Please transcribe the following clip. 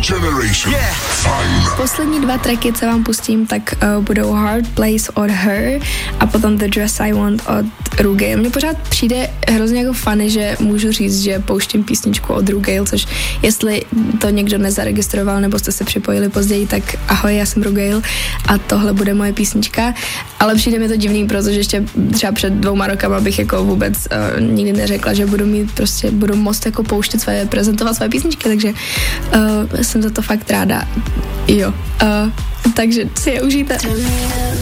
Poslední 2 tracky, co vám pustím, tak budou Hard Place od Her a potom The Dress I Want od Rugail. Mně pořád přijde hrozně jako funny, že můžu říct, že pouštím písničku od Rugail, což jestli to někdo nezaregistroval nebo jste se připojili později, tak ahoj, já jsem Rugail a tohle bude moje písnička, ale přijde mi to divný, protože ještě třeba před 2 rokama bych jako vůbec nikdy neřekla, že budu moct jako pouštět prezentovat své písničky, takže jsem za to fakt ráda. Jo. Takže si je užijte.